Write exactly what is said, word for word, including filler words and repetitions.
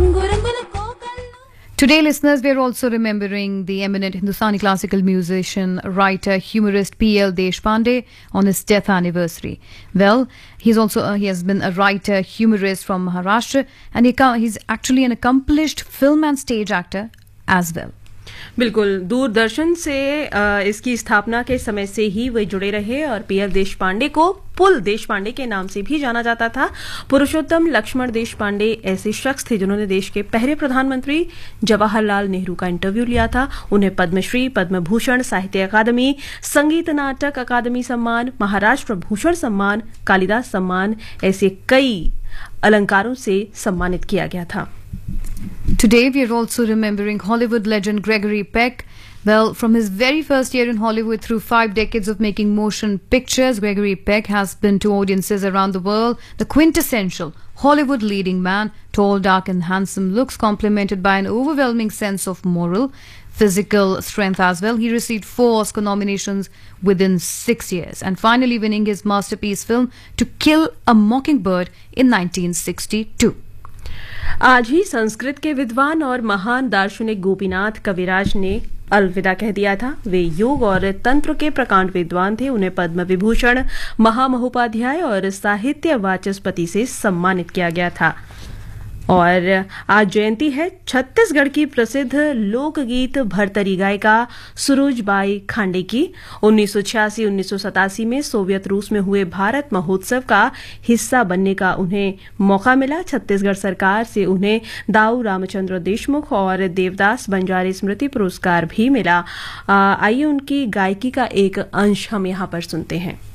Today, listeners, we are also remembering the eminent Hindustani classical musician, writer, humorist P L Deshpande on his death anniversary. Well, he's also uh, he has been a writer, humorist from Maharashtra, and he, he's actually an accomplished film and stage actor as well. बिल्कुल, दूरदर्शन से इसकी स्थापना के समय से ही वे जुड़े रहे और पीएल देशपांडे को पुल देशपांडे के नाम से भी जाना जाता था। पुरुषोत्तम लक्ष्मण देशपांडे ऐसे शख्स थे जिन्होंने देश के पहले प्रधानमंत्री जवाहरलाल नेहरू का इंटरव्यू लिया था। उन्हें पद्मश्री, पद्म भूषण, साहित्य अकादमी, संगीत नाटक अकादमी सम्मान, महाराष्ट्र भूषण सम्मान, कालिदास सम्मान ऐसे कई अलंकारों से सम्मानित किया गया था। Today, we are also remembering Hollywood legend Gregory Peck. Well, from his very first year in Hollywood through five decades of making motion pictures, Gregory Peck has been to audiences around the world the quintessential Hollywood leading man, tall, dark and handsome looks complemented by an overwhelming sense of moral, physical strength as well. He received four Oscar nominations within six years and finally winning his masterpiece film To Kill a Mockingbird in nineteen sixty-two. आज ही संस्कृत के विद्वान और महान दार्शनिक गोपीनाथ कविराज ने अलविदा कह दिया था। वे योग और तंत्र के प्रकांड विद्वान थे। उन्हें पद्म विभूषण, महामहोपाध्याय और साहित्य वाचस्पति से सम्मानित किया गया था। और आज जयंती है छत्तीसगढ़ की प्रसिद्ध लोकगीत भरतरी गायिका सुरुजबाई खांडे की। उन्नीस सौ छियासी उन्नीस सौ सतासी में सोवियत रूस में हुए भारत महोत्सव का हिस्सा बनने का उन्हें मौका मिला। छत्तीसगढ़ सरकार से उन्हें दाऊ रामचंद्र देशमुख और देवदास बंजारे स्मृति पुरस्कार भी मिला। आइए उनकी गायकी का एक अंश हम यहाँ पर सुनते हैं।